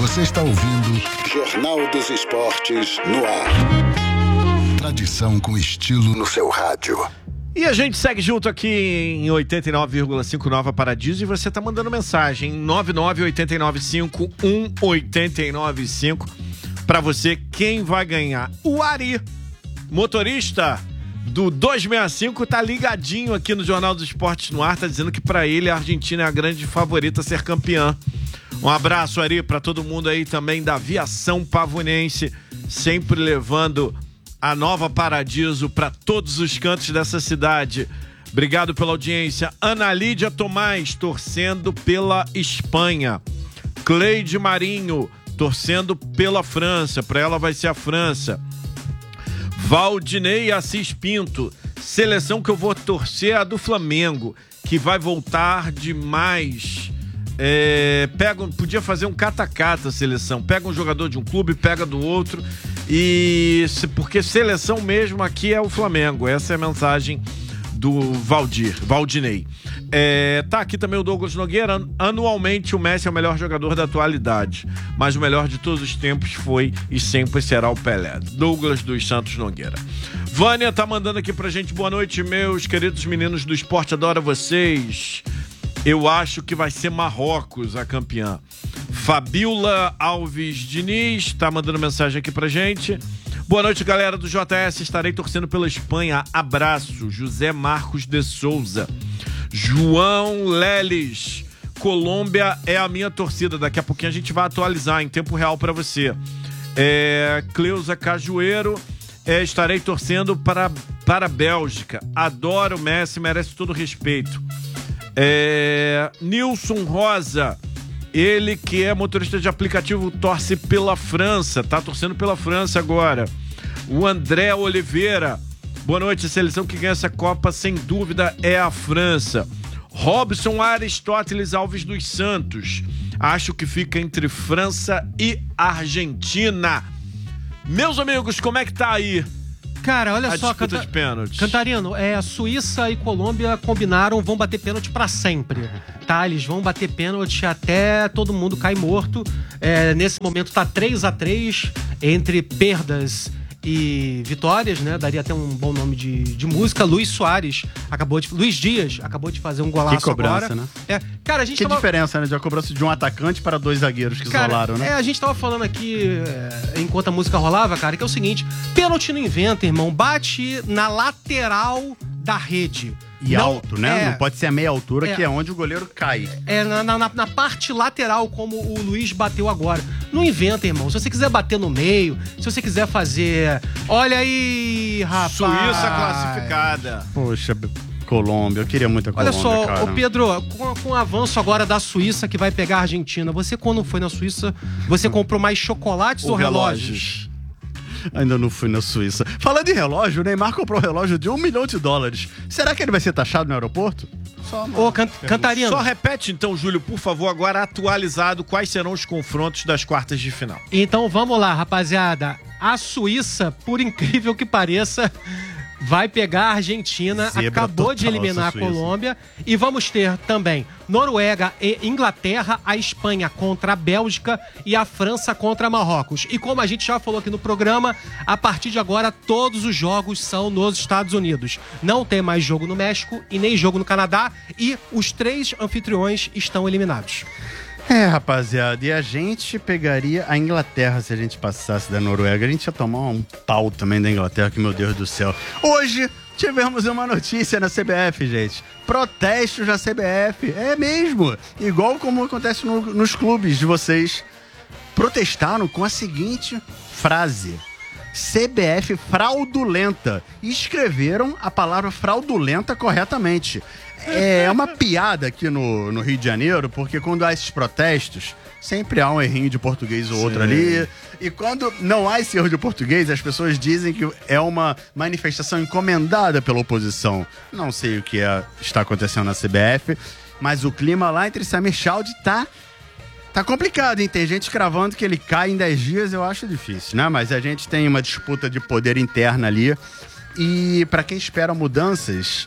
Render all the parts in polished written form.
Você está ouvindo Jornal dos Esportes no ar. Tradição com estilo no seu rádio. E a gente segue junto aqui em 89,5 Nova Paradiso e você tá mandando mensagem 998951895 para você quem vai ganhar. O Ari, motorista do 265, tá ligadinho aqui no Jornal dos Esportes no ar, tá dizendo que para ele a Argentina é a grande favorita a ser campeã. Um abraço, Ari, para todo mundo aí também da aviação pavonense, sempre levando a Nova Paradiso para todos os cantos dessa cidade. Obrigado pela audiência. Ana Lídia Tomás, torcendo pela Espanha. Cleide Marinho, torcendo pela França. Para ela vai ser a França. Valdinei Assis Pinto, seleção que eu vou torcer é a do Flamengo, que vai voltar demais. Podia fazer um cata-cata a seleção. Pega um jogador de um clube, pega do outro. Porque seleção mesmo aqui é o Flamengo. Essa é a mensagem do Valdinei. Tá aqui também o Douglas Nogueira. Anualmente o Messi é o melhor jogador da atualidade, mas o melhor de todos os tempos foi e sempre será o Pelé. Douglas dos Santos Nogueira. Vânia tá mandando aqui pra gente: boa noite, meus queridos meninos do esporte, adoro vocês. Eu acho que vai ser Marrocos a campeã. Fabiola Alves Diniz tá mandando mensagem aqui pra gente. Boa noite, galera do JS. Estarei torcendo pela Espanha. Abraço. José Marcos de Souza. João Leles. Colômbia é a minha torcida. Daqui a pouquinho a gente vai atualizar em tempo real pra você. Cleusa Cajueiro. Estarei torcendo para a Bélgica. Adoro o Messi, merece todo o respeito. Nilson Rosa, ele que é motorista de aplicativo, torce pela França, tá torcendo pela França agora. O André Oliveira, boa noite, a seleção que ganha essa Copa sem dúvida é a França. Robson Aristóteles Alves dos Santos, acho que fica entre França e Argentina. Meus amigos, como é que tá aí? Cara, olha só, disputa de pênaltis. Cantarino, a Suíça e Colômbia combinaram, vão bater pênalti pra sempre, tá? Eles vão bater pênalti até todo mundo cair morto. Nesse momento tá 3-3 entre perdas e vitórias, né? Daria até um bom nome de música. Luiz Dias acabou de fazer um golaço. Que cobrança, agora, né? Cara, a gente diferença, né? De uma cobrança de um atacante para dois zagueiros que isolaram, né? A gente tava falando aqui, enquanto a música rolava, cara, que é o seguinte: pênalti não inventa, irmão. Bate na lateral da rede. E não, alto, né? Não pode ser a meia altura, que é onde o goleiro cai. Na parte lateral, como o Luiz bateu agora. Não inventa, irmão. Se você quiser bater no meio, se você quiser fazer... Olha aí, rapaz. Suíça classificada. Poxa, Colômbia. Eu queria muito a Colômbia, olha só, cara. Ô Pedro, com o avanço agora da Suíça que vai pegar a Argentina, você quando foi na Suíça, você comprou mais chocolates ou relógios? Ainda não fui na Suíça. Falando em relógio, o Neymar comprou um relógio de $1 milhão. Será que ele vai ser taxado no aeroporto? Cantarino. Só repete então, Júlio, por favor, agora atualizado, quais serão os confrontos das quartas de final. Então vamos lá, rapaziada. A Suíça, por incrível que pareça, vai pegar a Argentina, acabou de eliminar a Colômbia. E vamos ter também Noruega e Inglaterra, a Espanha contra a Bélgica e a França contra Marrocos. E como a gente já falou aqui no programa, a partir de agora todos os jogos são nos Estados Unidos. Não tem mais jogo no México e nem jogo no Canadá, e os 3 anfitriões estão eliminados. Rapaziada, e a gente pegaria a Inglaterra se a gente passasse da Noruega. A gente ia tomar um pau também da Inglaterra, que meu Deus do céu. Hoje tivemos uma notícia na CBF, gente. Protestos da CBF, é mesmo. Igual como acontece nos clubes de vocês. Protestaram com a seguinte frase: CBF fraudulenta. E escreveram a palavra fraudulenta corretamente. É uma piada aqui no Rio de Janeiro, porque quando há esses protestos, sempre há um errinho de português ou outro ali. E quando não há esse erro de português, as pessoas dizem que é uma manifestação encomendada pela oposição. Não sei o que está acontecendo na CBF, mas o clima lá entre Samir Chaldi tá complicado, hein? Tem gente cravando que ele cai em 10 dias, eu acho difícil, né? Mas a gente tem uma disputa de poder interna ali. E para quem espera mudanças,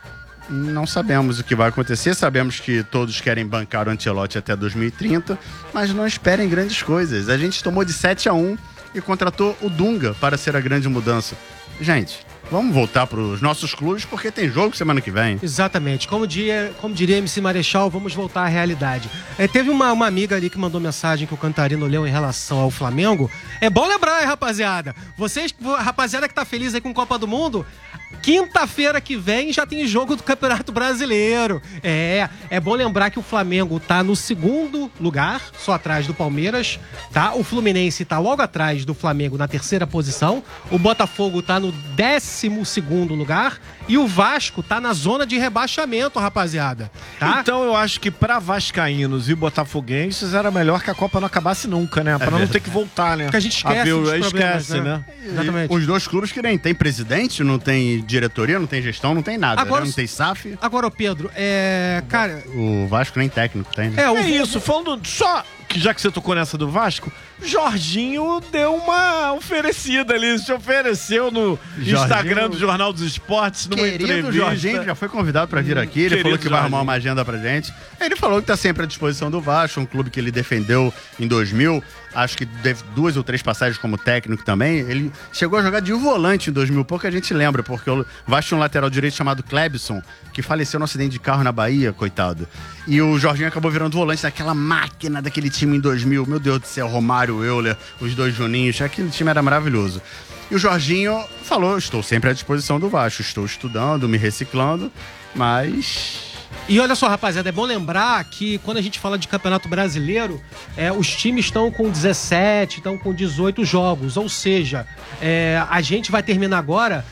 Não sabemos o que vai acontecer, sabemos que todos querem bancar o Ancelotti até 2030, mas não esperem grandes coisas. A gente tomou de 7-1 e contratou o Dunga para ser a grande mudança. Gente, vamos voltar para os nossos clubes, porque tem jogo semana que vem. Exatamente. Como diria MC Marechal, vamos voltar à realidade. Teve uma amiga ali que mandou mensagem que o Cantarino leu em relação ao Flamengo. É bom lembrar, hein, rapaziada? Vocês, rapaziada que tá feliz aí com Copa do Mundo, quinta-feira que vem já tem jogo do Campeonato Brasileiro. É bom lembrar que o Flamengo tá no segundo lugar, só atrás do Palmeiras, tá? O Fluminense tá logo atrás do Flamengo na terceira posição. O Botafogo tá no 12º lugar e o Vasco tá na zona de rebaixamento, rapaziada. Tá? Então eu acho que pra vascaínos e botafoguenses era melhor que a Copa não acabasse nunca, né? Pra não ter que voltar, né? Porque a gente esquece dos problemas, esquece, né? Exatamente. Os dois clubes que nem tem presidente, não tem diretoria, não tem gestão, não tem nada. Agora, né? Não tem SAF. Agora, Pedro, cara... O Vasco nem técnico tem, né? Isso, falando só... Que já que você tocou nessa do Vasco, Jorginho deu uma oferecida ali, se ofereceu no Instagram do Jornal dos Esportes, numa entrevista. O Jorginho já foi convidado para vir aqui, ele falou que vai arrumar uma agenda pra gente. Ele falou que tá sempre à disposição do Vasco, um clube que ele defendeu em 2000, acho que 2 ou 3 passagens como técnico também. Ele chegou a jogar de volante em 2000, pouca gente lembra, porque o Vasco tinha um lateral direito chamado Klebson, que faleceu no acidente de carro na Bahia, coitado. E o Jorginho acabou virando volante daquela máquina daquele time em 2000. Meu Deus do céu, Romário, Euler, os dois Juninhos, aquele time era maravilhoso. E o Jorginho falou, estou sempre à disposição do Vasco, estou estudando, me reciclando, mas... E olha só, rapaziada, é bom lembrar que quando a gente fala de Campeonato Brasileiro, os times estão com 17, estão com 18 jogos, ou seja, a gente vai terminar agora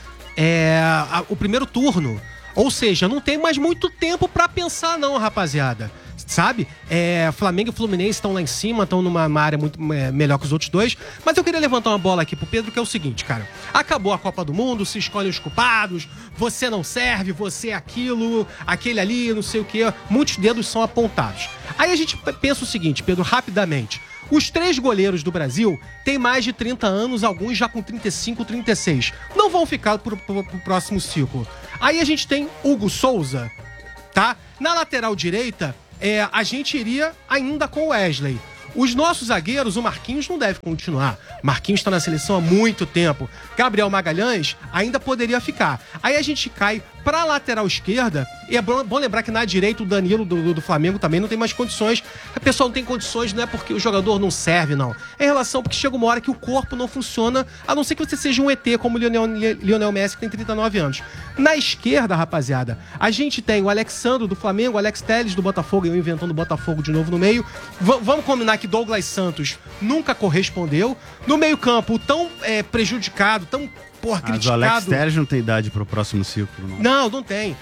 o primeiro turno. Ou seja, não tem mais muito tempo pra pensar não, rapaziada. Sabe? Flamengo e Fluminense estão lá em cima, estão numa área muito melhor que os outros dois. Mas eu queria levantar uma bola aqui pro Pedro, que é o seguinte, cara. Acabou a Copa do Mundo, se escolhem os culpados, você não serve, você é aquilo, aquele ali, não sei o quê. Muitos dedos são apontados. Aí a gente pensa o seguinte, Pedro, rapidamente. Os 3 goleiros do Brasil têm mais de 30 anos, alguns já com 35, 36. Não vão ficar pro próximo ciclo. Aí a gente tem Hugo Souza, tá? Na lateral direita, a gente iria ainda com o Wesley. Os nossos zagueiros, o Marquinhos não deve continuar. Marquinhos está na seleção há muito tempo. Gabriel Magalhães ainda poderia ficar. Aí a gente cai pra lateral esquerda. E é bom lembrar que na direita o Danilo do Flamengo também não tem mais condições. A pessoa não tem condições, não é porque o jogador não serve, não. É em relação porque chega uma hora que o corpo não funciona, a não ser que você seja um ET como o Lionel Messi, que tem 39 anos. Na esquerda, rapaziada, a gente tem o Alexandro do Flamengo, o Alex Telles do Botafogo, eu inventando o Botafogo de novo no meio. Vamos combinar que Douglas Santos nunca correspondeu. No meio-campo, tão prejudicado, tão criticado. Mas o Alex Telles não tem idade pro próximo ciclo, não. Não tem.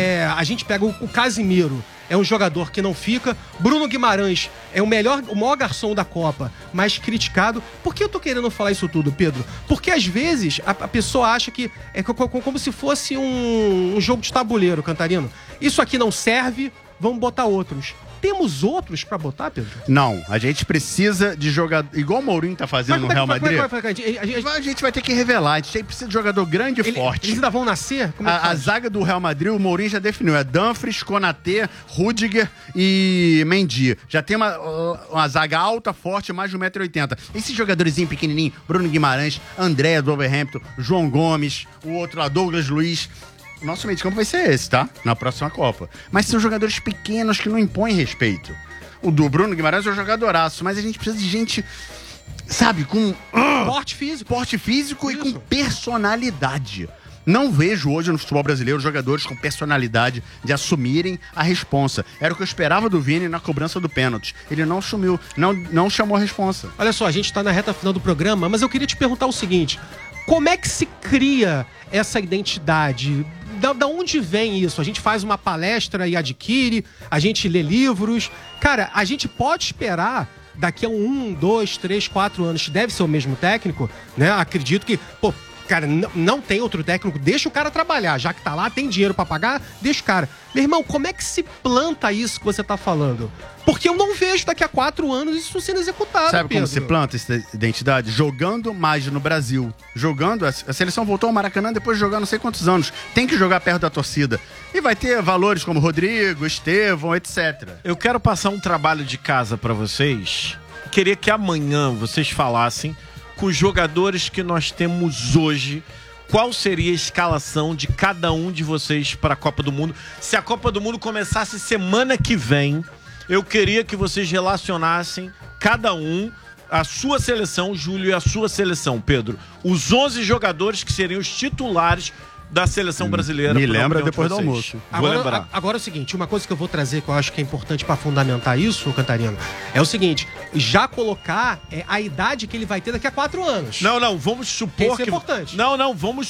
A gente pega o Casimiro, é um jogador que não fica. Bruno Guimarães é o maior garçom da Copa, mas criticado. Por que eu tô querendo falar isso tudo, Pedro? Porque às vezes a pessoa acha que é como se fosse um jogo de tabuleiro, Cantarino. Isso aqui não serve, vamos botar outros. Temos outros pra botar, Pedro? Não, a gente precisa de jogador... Igual o Mourinho tá fazendo no Real Madrid. A gente vai ter que revelar. A gente precisa de jogador grande e forte. Eles ainda vão nascer? A zaga do Real Madrid, o Mourinho já definiu. É Dumfries, Konaté, Rudiger e Mendy. Já tem uma zaga alta, forte, mais de 1,80 m. Esses jogadorzinhos pequenininhos, Bruno Guimarães, André do Wolverhampton, João Gomes, o outro lá, Douglas Luiz... Nosso meio de campo vai ser esse, tá? Na próxima Copa. Mas são jogadores pequenos que não impõem respeito. O do Bruno Guimarães é um jogadoraço, mas a gente precisa de gente, sabe, com... Porte físico e com personalidade. Não vejo hoje no futebol brasileiro jogadores com personalidade de assumirem a responsa. Era o que eu esperava do Vini na cobrança do pênalti. Ele não assumiu, não chamou a responsa. Olha só, a gente tá na reta final do programa, mas eu queria te perguntar o seguinte. Como é que se cria essa identidade? Da onde vem isso? A gente faz uma palestra e adquire, a gente lê livros. Cara, a gente pode esperar daqui a 1, 2, 3, 4 anos, deve ser o mesmo técnico, né? Acredito que, Cara, não tem outro técnico, deixa o cara trabalhar. Já que tá lá, tem dinheiro pra pagar, deixa o cara. Meu irmão, como é que se planta isso que você tá falando? Porque eu não vejo daqui a 4 anos isso sendo executado, Sabe Pedro. como se planta essa identidade? Jogando mais no Brasil. Jogando, a seleção voltou ao Maracanã depois de jogar não sei quantos anos. Tem que jogar perto da torcida. E vai ter valores como Rodrigo, Estevão, etc. Eu quero passar um trabalho de casa pra vocês. Queria que amanhã vocês falassem com os jogadores que nós temos hoje, qual seria a escalação de cada um de vocês para a Copa do Mundo. Se a Copa do Mundo começasse semana que vem, eu queria que vocês relacionassem cada um, a sua seleção, Júlio, e a sua seleção, Pedro. Os 11 jogadores que seriam os titulares da seleção brasileira. Me lembra depois do almoço. Vou lembrar. Agora é o seguinte, uma coisa que eu vou trazer que eu acho que é importante pra fundamentar isso, Cantarino, é o seguinte, já colocar a idade que ele vai ter daqui a 4 anos. Não, vamos supor Isso é importante. Não, vamos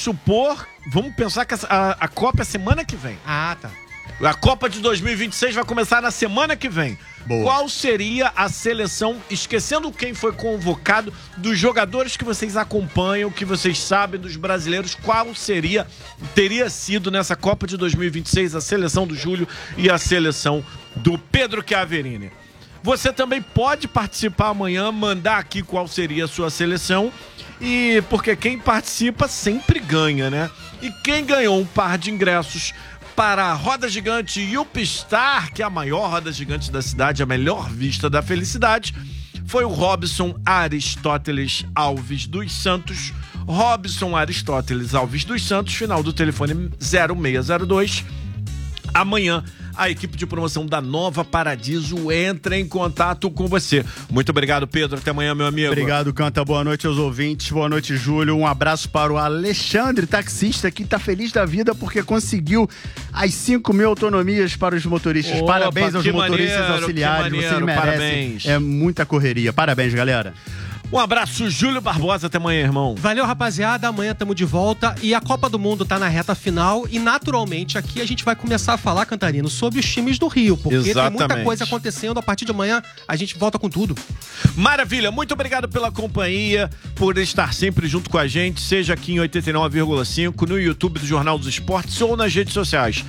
pensar que a Copa é semana que vem. Ah, tá. A Copa de 2026 vai começar na semana que vem. Boa. Qual seria a seleção, esquecendo quem foi convocado, dos jogadores que vocês acompanham, que vocês sabem dos brasileiros, qual teria sido nessa Copa de 2026 a seleção do Júlio e a seleção do Pedro Chiaverini? Você também pode participar amanhã, mandar aqui qual seria a sua seleção, e porque quem participa sempre ganha, né? E quem ganhou um par de ingressos para a Roda Gigante Upstar, que é a maior roda gigante da cidade, a melhor vista da felicidade, foi o Robson Aristóteles Alves dos Santos. Robson Aristóteles Alves dos Santos, final do telefone 0602. Amanhã, a equipe de promoção da Nova Paradiso entra em contato com você. Muito obrigado, Pedro. Até amanhã, meu amigo. Obrigado, Canta. Boa noite aos ouvintes. Boa noite, Júlio. Um abraço para o Alexandre, taxista, que tá feliz da vida porque conseguiu as 5.000 autonomias para os motoristas. Opa, parabéns aos motoristas maneiro, auxiliares. que maneiro, Vocês merecem. parabéns. É muita correria. Parabéns, galera. Um abraço, Júlio Barbosa. Até amanhã, irmão. Valeu, rapaziada. Amanhã tamo de volta e a Copa do Mundo tá na reta final e, naturalmente, aqui a gente vai começar a falar, Cantarino, sobre os times do Rio, porque Exatamente. tem muita coisa acontecendo. A partir de amanhã a gente volta com tudo. Maravilha. Muito obrigado pela companhia, por estar sempre junto com a gente, seja aqui em 89,5, no YouTube do Jornal dos Esportes ou nas redes sociais,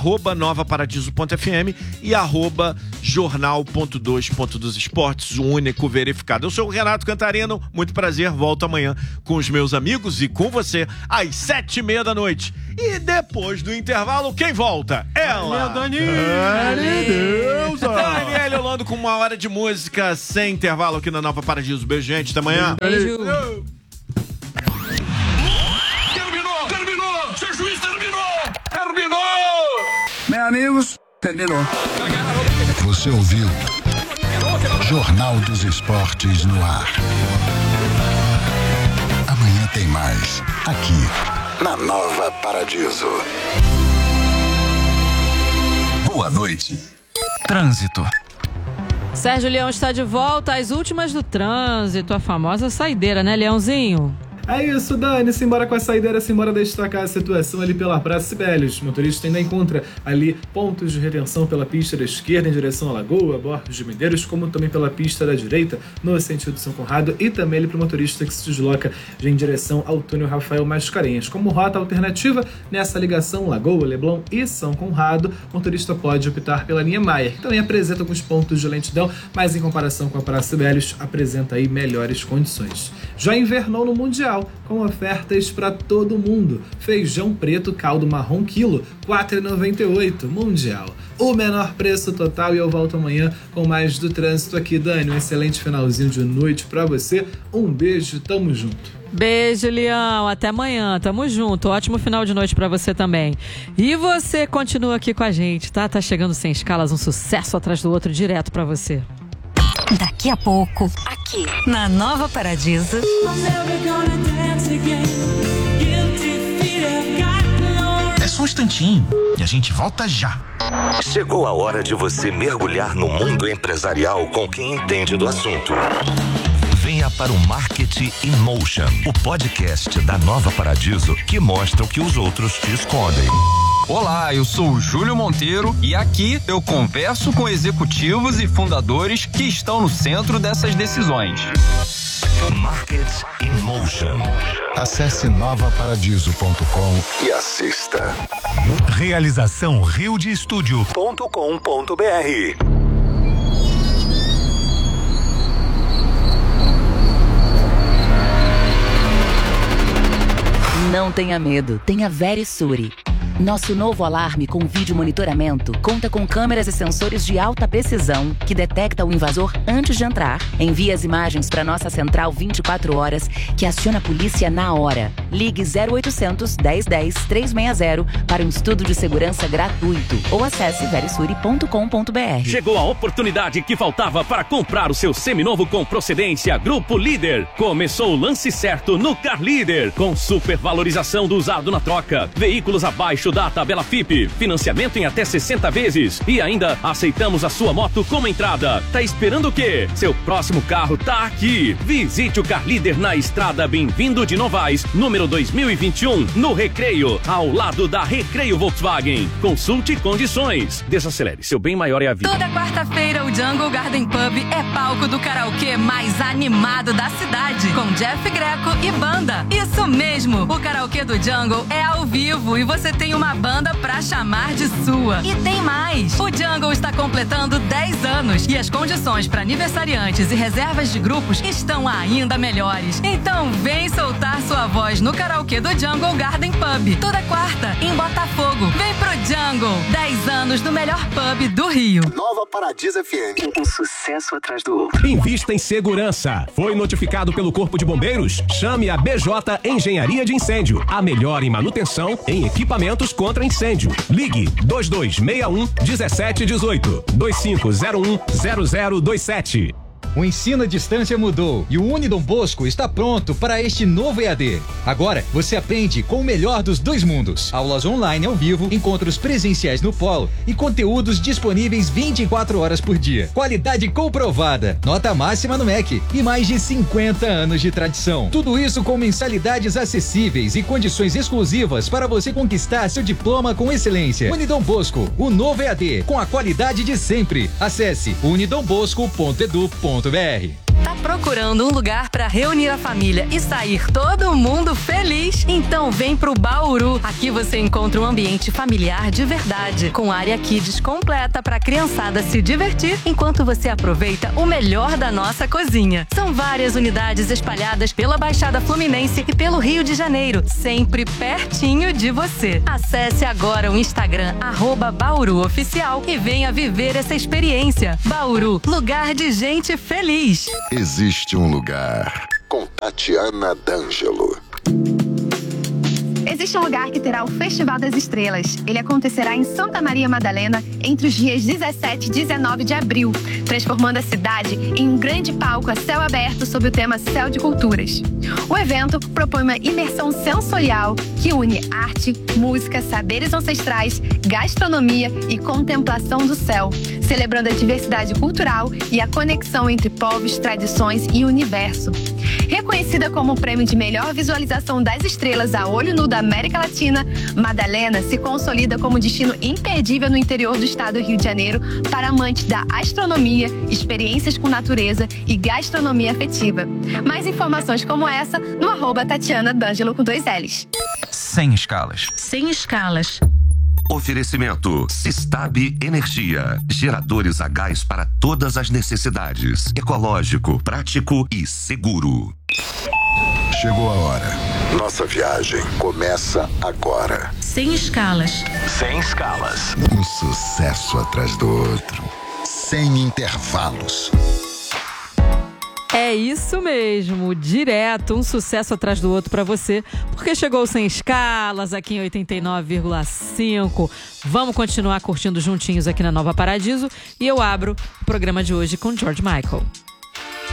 @novaparadiso.fm e @jornal.2.dos Esportes, o único verificado. Eu sou o Renato Cantarino. Muito prazer, volto amanhã com os meus amigos e com você às 7:30 da noite. E depois do intervalo, quem volta? Ela! Daniela Holando com 1 hora de música sem intervalo aqui na Nova Paradiso. Beijo, gente. Até amanhã. Beijo. Terminou! Seu juiz terminou! Meus amigos, terminou. Você ouviu Jornal dos Esportes no ar. Amanhã tem mais, aqui na Nova Paradiso. Boa noite. Trânsito. Sérgio Leão está de volta às últimas do trânsito, a famosa saideira, né, Leãozinho? É isso, Dani, simbora com a saideira, simbora destacar a situação ali pela Praça Sibelius. Os motoristas ainda encontram ali pontos de retenção pela pista da esquerda em direção à Lagoa, Borges de Medeiros, como também pela pista da direita no sentido de São Conrado e também ali para o motorista que se desloca em direção ao túnel Rafael Mascarenhas. Como rota alternativa, nessa ligação Lagoa, Leblon e São Conrado, o motorista pode optar pela linha Maier, que também apresenta alguns pontos de lentidão, mas em comparação com a Praça Sibelius, apresenta aí melhores condições. Já invernou no Mundial, com ofertas para todo mundo. Feijão preto, caldo marrom, quilo, R$ 4,98, Mundial. O menor preço total, e eu volto amanhã com mais do trânsito aqui, Dani. Um excelente finalzinho de noite para você. Um beijo, tamo junto. Beijo, Leão. Até amanhã. Tamo junto. Ótimo final de noite pra você também. E você continua aqui com a gente, tá? Tá chegando Sem Escalas, um sucesso atrás do outro, direto pra você. Daqui a pouco, aqui na Nova Paradiso. É só um instantinho e a gente volta já. Chegou a hora de você mergulhar no mundo empresarial com quem entende do assunto. Venha para o Marketing in Motion, o podcast da Nova Paradiso que mostra o que os outros te escondem. Olá, eu sou o Júlio Monteiro e aqui eu converso com executivos e fundadores que estão no centro dessas decisões. Market in Motion. Acesse novaparadiso.com e assista. Realização riodestudio.com.br. Não tenha medo, tenha Verisure. Nosso novo alarme com vídeo monitoramento conta com câmeras e sensores de alta precisão que detecta o invasor antes de entrar, envia as imagens para nossa central 24 horas que aciona a polícia na hora. Ligue 0800 1010 360 para um estudo de segurança gratuito ou acesse verisure.com.br. Chegou a oportunidade que faltava para comprar o seu seminovo com procedência Grupo Líder. Começou o lance certo no Car Líder, com supervalorização do usado na troca, veículos abaixo da tabela FIP, financiamento em até 60 vezes e ainda aceitamos a sua moto como entrada. Tá esperando o quê? Seu próximo carro tá aqui. Visite o Car Líder na estrada Bem-vindo de Novaes, número 2021, no Recreio, ao lado da Recreio Volkswagen. Consulte condições. Desacelere, seu bem maior é a vida. Toda quarta-feira o Jungle Garden Pub é palco do karaokê mais animado da cidade, com Jeff Greco e banda. Isso mesmo, o karaokê do Jungle é ao vivo e você tem uma banda pra chamar de sua. E tem mais! O Jungle está completando 10 anos e as condições para aniversariantes e reservas de grupos estão ainda melhores. Então vem soltar sua voz no karaokê do Jungle Garden Pub, toda quarta, em Botafogo. Vem pro Jungle! 10 anos do melhor pub do Rio. Nova Paradiso FM. Um sucesso atrás do outro. Invista em segurança. Foi notificado pelo Corpo de Bombeiros? Chame a BJ Engenharia de Incêndio. A melhor em manutenção em equipamentos contra incêndio. Ligue 2261 1718 2501 0027. O ensino à distância mudou e o Unidom Bosco está pronto para este novo EAD. Agora, você aprende com o melhor dos dois mundos. Aulas online ao vivo, encontros presenciais no polo e conteúdos disponíveis 24 horas por dia. Qualidade comprovada, nota máxima no MEC e mais de 50 anos de tradição. Tudo isso com mensalidades acessíveis e condições exclusivas para você conquistar seu diploma com excelência. Unidom Bosco, o novo EAD, com a qualidade de sempre. Acesse unidombosco.edu.br. Tá procurando um lugar para reunir a família e sair todo mundo feliz? Então vem pro Bauru. Aqui você encontra um ambiente familiar de verdade, com área kids completa para a criançada se divertir enquanto você aproveita o melhor da nossa cozinha. São várias unidades espalhadas pela Baixada Fluminense e pelo Rio de Janeiro, sempre pertinho de você. Acesse agora o Instagram @BauruOficial e venha viver essa experiência. Bauru, lugar de gente feliz. Existe um lugar com Tatiana D'Angelo. Existe um lugar que terá o Festival das Estrelas. Ele acontecerá em Santa Maria Madalena entre os dias 17 e 19 de abril, transformando a cidade em um grande palco a céu aberto sob o tema Céu de Culturas. O evento propõe uma imersão sensorial que une arte, música, saberes ancestrais, gastronomia e contemplação do céu, celebrando a diversidade cultural e a conexão entre povos, tradições e universo. Reconhecida como o prêmio de melhor visualização das estrelas a olho nu da América Latina, Madalena se consolida como destino imperdível no interior do estado do Rio de Janeiro para amantes da astronomia, experiências com natureza e gastronomia afetiva. Mais informações como essa no @Tatiana D'Angelo com 2 L's. Sem escalas. Sem escalas. Oferecimento Sistab Energia. Geradores a gás para todas as necessidades. Ecológico, prático e seguro. Chegou a hora. Nossa viagem começa agora. Sem escalas. Sem escalas. Um sucesso atrás do outro. Sem intervalos. É isso mesmo, direto, um sucesso atrás do outro pra você, porque chegou Sem Escalas aqui em 89,5. Vamos continuar curtindo juntinhos aqui na Nova Paradiso e eu abro o programa de hoje com George Michael.